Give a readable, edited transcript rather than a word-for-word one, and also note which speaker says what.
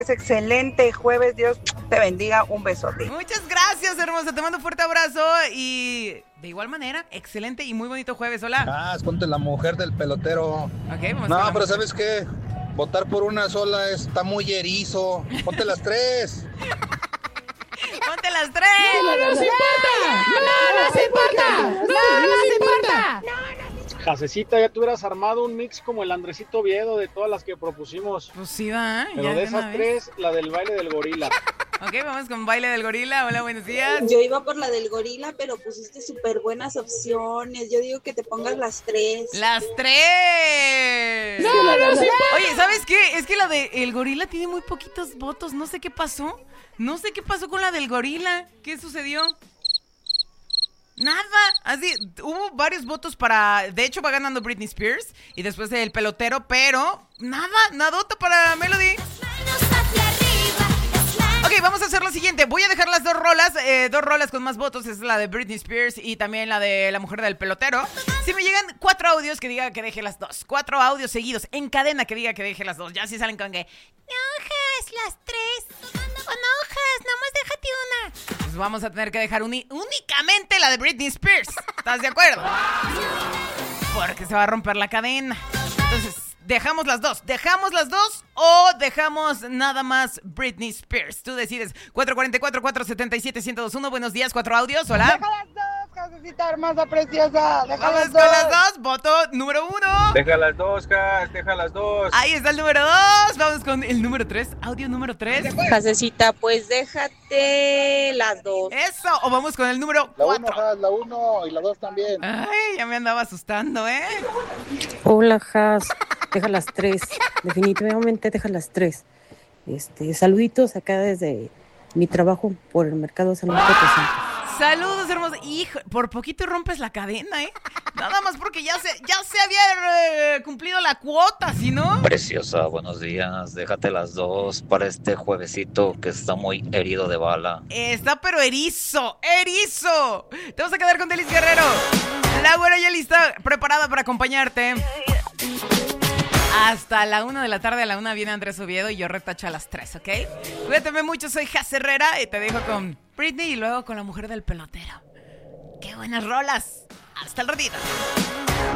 Speaker 1: Es excelente jueves, Dios te bendiga, un besote.
Speaker 2: Muchas gracias, hermosa, te mando un fuerte abrazo y de igual manera, excelente y muy bonito jueves. Hola.
Speaker 3: Ponte la mujer del pelotero.
Speaker 2: Okay, vamos
Speaker 3: no, pero ¿sabes qué? Votar por una sola está muy erizo. Ponte las tres.
Speaker 2: ¡Ponte las tres!
Speaker 4: ¡No nos importa! ¡No nos importa! ¡No nos importa!
Speaker 5: Jasecita, ya te hubieras armado un mix como el Andresito Oviedo de todas las que propusimos.
Speaker 2: Pues sí, va.
Speaker 5: Pero de esas tres, la del baile del gorila.
Speaker 2: Ok, vamos con baile del gorila. Hola, buenos días.
Speaker 6: Yo iba por la del gorila, pero pusiste súper buenas opciones. Yo digo que te pongas las tres.
Speaker 2: ¡Las tres!
Speaker 4: ¡No nos importa!
Speaker 2: Oye, ¿sabes qué? Es que la del gorila tiene muy poquitos votos. No sé qué pasó. No sé qué pasó con la del gorila. ¿Qué sucedió? Nada, así, hubo varios votos para, de hecho va ganando Britney Spears y después el pelotero, pero nadota para Melody. Ok, vamos a hacer lo siguiente, voy a dejar las dos rolas con más votos, es la de Britney Spears y también la de la mujer del pelotero. Si me llegan 4 audios que diga que deje las dos, 4 audios seguidos en cadena que diga que deje las dos, ya si salen con que, no hojas, las tres, o no hojas, nomás déjate una. Pues vamos a tener que dejar únicamente la de Britney Spears, ¿estás de acuerdo? Porque se va a romper la cadena. Entonces, ¿dejamos las dos o dejamos nada más Britney Spears? Tú decides. 444-477-1021. Buenos días, 4 audios. Hola.
Speaker 1: Deja las dos, Jasecita hermosa, preciosa. Deja
Speaker 2: Vamos
Speaker 1: las
Speaker 2: con
Speaker 1: dos.
Speaker 2: las dos. Voto número 1.
Speaker 3: Deja las dos, Jas, deja las dos.
Speaker 2: Ahí está el número 2. Vamos con el número 3. Audio número 3.
Speaker 6: Jasecita, pues déjate las dos.
Speaker 2: Eso. O vamos con el número
Speaker 3: La
Speaker 2: 4.
Speaker 3: 1, Jas, la 1 y la 2 también.
Speaker 2: Ay, ya me andaba asustando, ¿eh?
Speaker 7: Hola, Jas. Deja las tres. Definitivamente deja las tres. Saluditos acá desde mi trabajo por el mercado San Luis Potosí.
Speaker 2: Saludos, hermosa. Hijo, por poquito rompes la cadena, ¿eh? Nada más porque ya se había cumplido la cuota, ¿sí no?
Speaker 8: Preciosa, buenos días. Déjate las dos para este juevesito que está muy herido de bala.
Speaker 2: Está pero erizo. Te vas a quedar con Delis Guerrero. La güera ya lista, preparada para acompañarte. Hasta la 1 de la tarde, a la 1 viene Andrés Oviedo y yo retacho a las 3, ¿ok? Cuídate mucho, soy Jas Herrera y te dejo con Britney y luego con la mujer del pelotero. ¡Qué buenas rolas! Hasta el ratito.